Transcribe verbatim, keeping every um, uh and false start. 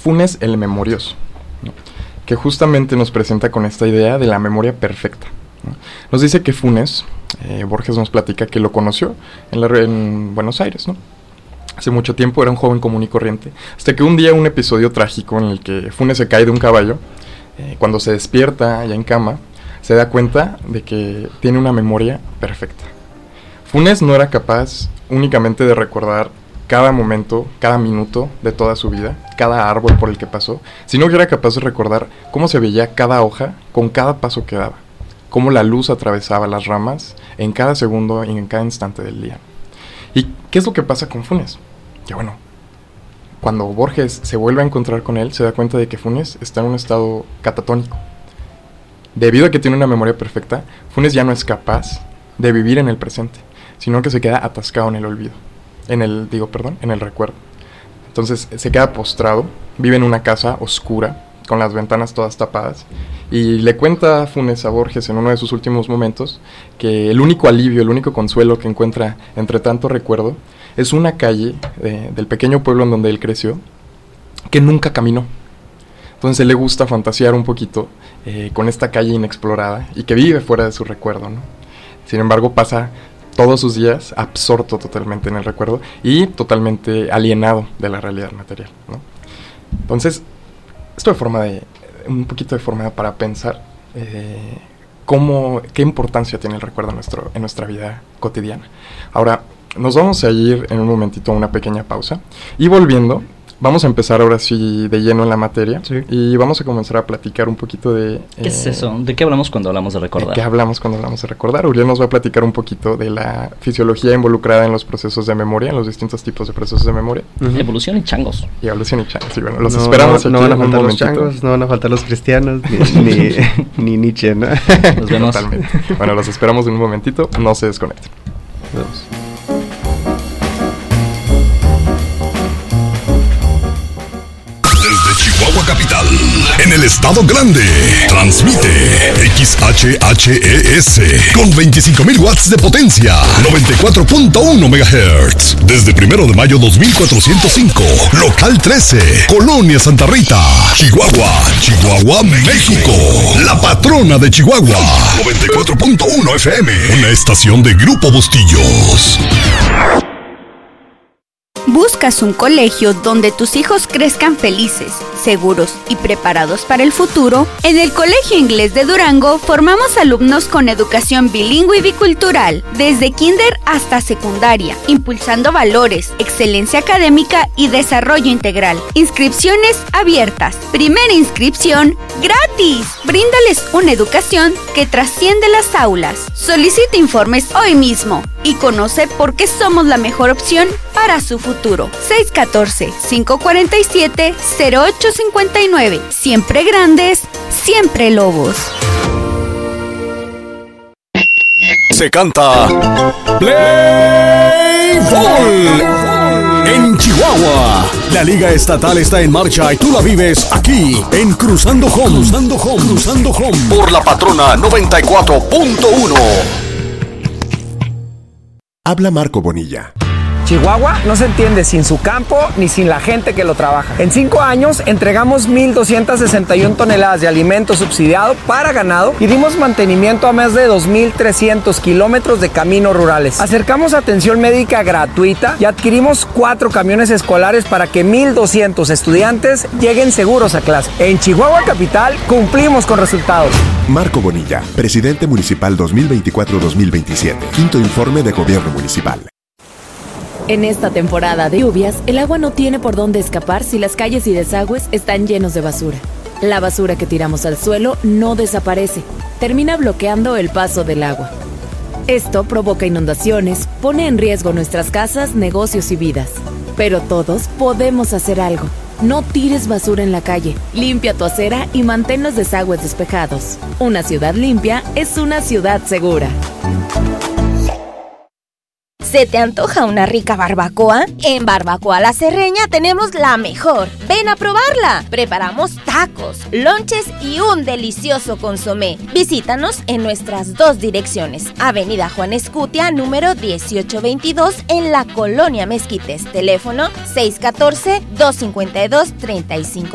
Funes el Memorioso, ¿no? Que justamente nos presenta con esta idea de la memoria perfecta, ¿no? Nos dice que Funes, eh, Borges nos platica que lo conoció en, la, en Buenos Aires, ¿no? Hace mucho tiempo, era un joven común y corriente, hasta que un día un episodio trágico en el que Funes se cae de un caballo, eh, cuando se despierta ya en cama, se da cuenta de que tiene una memoria perfecta. Funes no era capaz únicamente de recordar cada momento, cada minuto de toda su vida, cada árbol por el que pasó, sino que era capaz de recordar cómo se veía cada hoja con cada paso que daba, cómo la luz atravesaba las ramas en cada segundo y en cada instante del día. ¿Y qué es lo que pasa con Funes? Que bueno, cuando Borges se vuelve a encontrar con él, se da cuenta de que Funes está en un estado catatónico. Debido a que tiene una memoria perfecta, Funes ya no es capaz de vivir en el presente, sino que se queda atascado en el olvido, en el, digo, perdón, en el recuerdo. Entonces se queda postrado, vive en una casa oscura, con las ventanas todas tapadas, y le cuenta a Funes a Borges en uno de sus últimos momentos que el único alivio, el único consuelo que encuentra entre tanto recuerdo es una calle eh, del pequeño pueblo en donde él creció, que nunca caminó. Entonces le gusta fantasear un poquito eh, con esta calle inexplorada y que vive fuera de su recuerdo, ¿no? Sin embargo, pasa todos sus días absorto totalmente en el recuerdo y totalmente alienado de la realidad material, ¿no? Entonces, esto de forma de, un poquito de forma para pensar eh, cómo, qué importancia tiene el recuerdo en, nuestro, en nuestra vida cotidiana. Ahora, nos vamos a ir en un momentito a una pequeña pausa y volviendo, vamos a empezar ahora sí de lleno en la materia, sí. Y vamos a comenzar a platicar un poquito de... ¿Qué eh, es eso? ¿De qué hablamos cuando hablamos de recordar? ¿De qué hablamos cuando hablamos de recordar? Uriel nos va a platicar un poquito de la fisiología involucrada en los procesos de memoria, en los distintos tipos de procesos de memoria. Uh-huh. Evolución y changos. Y evolución y changos, sí, bueno, los no, esperamos no, aquí. No van a faltar los changos, no van a faltar los cristianos, ni, ni, ni Nietzsche, ¿no? Nos vemos. Totalmente. Bueno, los esperamos en un momentito, no se desconecten. Nos vemos. Chihuahua Capital, en el estado grande, transmite X H H E S con veinticinco mil watts de potencia, noventa y cuatro punto uno megahertz, desde primero de mayo dos mil cuatrocientos cinco, local trece, Colonia Santa Rita, Chihuahua, Chihuahua, México, la patrona de Chihuahua, noventa y cuatro punto uno F M, una estación de Grupo Bustillos. ¿Buscas un colegio donde tus hijos crezcan felices, seguros y preparados para el futuro? En el Colegio Inglés de Durango formamos alumnos con educación bilingüe y bicultural, desde kinder hasta secundaria, impulsando valores, excelencia académica y desarrollo integral. Inscripciones abiertas. Primera inscripción gratis. Bríndales una educación que trasciende las aulas. Solicita informes hoy mismo y conoce por qué somos la mejor opción para su futuro. seis uno cuatro, cinco cuatro siete, cero ocho cinco nueve. Siempre grandes, siempre lobos. Se canta Play Ball en Chihuahua. La liga estatal está en marcha y tú la vives aquí en Cruzando Home. Cruzando Home. Cruzando Home. Por la patrona noventa y cuatro punto uno. Habla Marco Bonilla. Chihuahua no se entiende sin su campo ni sin la gente que lo trabaja. En cinco años entregamos mil doscientas sesenta y una toneladas de alimento subsidiado para ganado y dimos mantenimiento a más de dos mil trescientos kilómetros de caminos rurales. Acercamos atención médica gratuita y adquirimos cuatro camiones escolares para que mil doscientos estudiantes lleguen seguros a clase. En Chihuahua Capital cumplimos con resultados. Marco Bonilla, presidente municipal dos mil veinticuatro dos mil veintisiete. Quinto informe de gobierno municipal. En esta temporada de lluvias, el agua no tiene por dónde escapar si las calles y desagües están llenos de basura. La basura que tiramos al suelo no desaparece, termina bloqueando el paso del agua. Esto provoca inundaciones, pone en riesgo nuestras casas, negocios y vidas. Pero todos podemos hacer algo. No tires basura en la calle, limpia tu acera y mantén los desagües despejados. Una ciudad limpia es una ciudad segura. ¿Se te antoja una rica barbacoa? En Barbacoa La Cerreña tenemos la mejor. ¡Ven a probarla! Preparamos tacos, lonches y un delicioso consomé. Visítanos en nuestras dos direcciones. Avenida Juan Escutia, número dieciocho veintidós, en la Colonia Mezquites. Teléfono seis uno cuatro, dos cinco dos, tres cinco